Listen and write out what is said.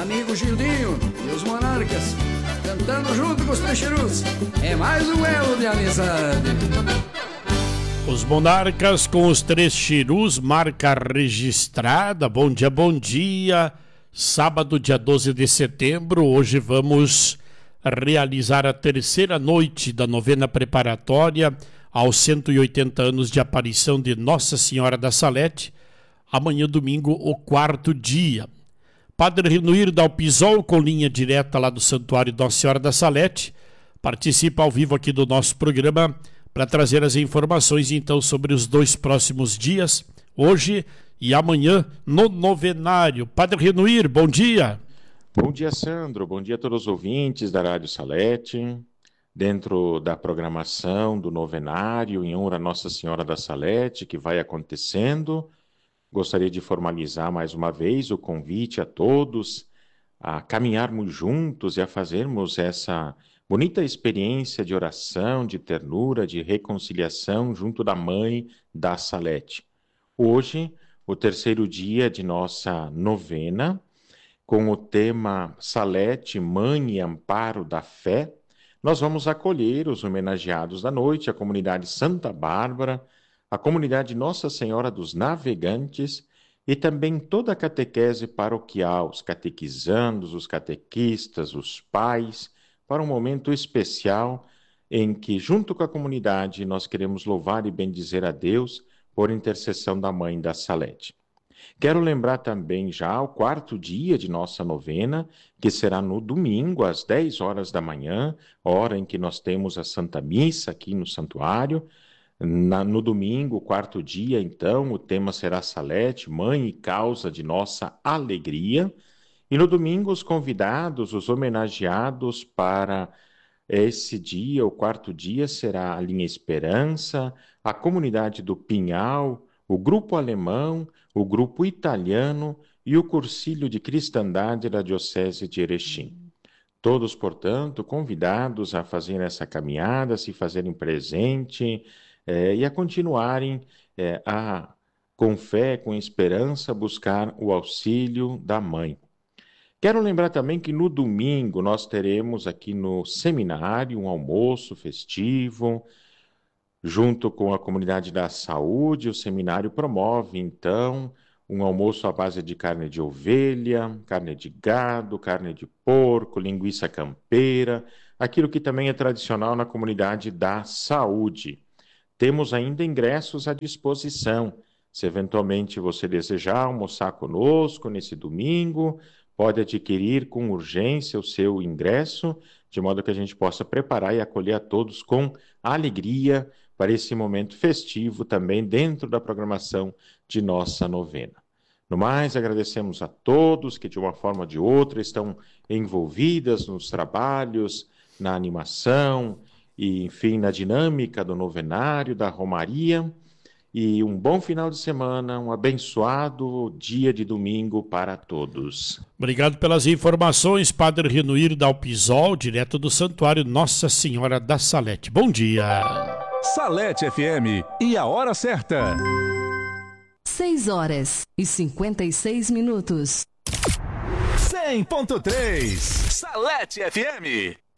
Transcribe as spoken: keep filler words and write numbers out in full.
amigo Gildinho e os Monarcas, cantando junto com os Peixerus. É mais um elo de amizade. Os Monarcas com os Três Chirus, marca registrada. Bom dia, bom dia. Sábado, dia doze de setembro, hoje vamos realizar a terceira noite da novena preparatória aos cento e oitenta anos de aparição de Nossa Senhora da Salete. Amanhã, domingo, o quarto dia. Padre Renuir Dalpisol, com linha direta lá do Santuário Nossa Senhora da Salete, participa ao vivo aqui do nosso programa para trazer as informações, então, sobre os dois próximos dias, hoje e amanhã, no novenário. Padre Renuir, bom dia. Bom dia, Sandro. Bom dia a todos os ouvintes da Rádio Salete. Dentro da programação do novenário, em honra a Nossa Senhora da Salete, que vai acontecendo, gostaria de formalizar mais uma vez o convite a todos a caminharmos juntos e a fazermos essa bonita experiência de oração, de ternura, de reconciliação junto da Mãe da Salete. Hoje, o terceiro dia de nossa novena, com o tema Salete, Mãe e Amparo da Fé, nós vamos acolher os homenageados da noite, a comunidade Santa Bárbara, a comunidade Nossa Senhora dos Navegantes e também toda a catequese paroquial, os catequizandos, os catequistas, os pais, para um momento especial em que, junto com a comunidade, nós queremos louvar e bendizer a Deus por intercessão da Mãe da Salete. Quero lembrar também já o quarto dia de nossa novena, que será no domingo, às dez horas da manhã, hora em que nós temos a Santa Missa aqui no santuário. Na, no domingo, quarto dia, então, o tema será Salete, Mãe e Causa de Nossa Alegria. E no domingo, os convidados, os homenageados para esse dia, o quarto dia, será a Linha Esperança, a comunidade do Pinhal, o grupo alemão, o grupo italiano e o Cursilho de Cristandade da Diocese de Erechim. Todos, portanto, convidados a fazerem essa caminhada, a se fazerem presente eh, e a continuarem eh, a, com fé, com esperança, buscar o auxílio da Mãe. Quero lembrar também que no domingo nós teremos aqui no seminário um almoço festivo, junto com a comunidade da saúde. O seminário promove, então, um almoço à base de carne de ovelha, carne de gado, carne de porco, linguiça campeira, aquilo que também é tradicional na comunidade da saúde. Temos ainda ingressos à disposição. Se eventualmente você desejar almoçar conosco nesse domingo, pode adquirir com urgência o seu ingresso, de modo que a gente possa preparar e acolher a todos com alegria para esse momento festivo também dentro da programação de nossa novena. No mais, agradecemos a todos que de uma forma ou de outra estão envolvidas nos trabalhos, na animação e, enfim, na dinâmica do novenário, da romaria. E um bom final de semana, um abençoado dia de domingo para todos. Obrigado pelas informações, Padre Renuir Dalpisol, direto do Santuário Nossa Senhora da Salete. Bom dia. Salete F M e a hora certa. seis horas e cinquenta e seis minutos. cem ponto três Salete F M.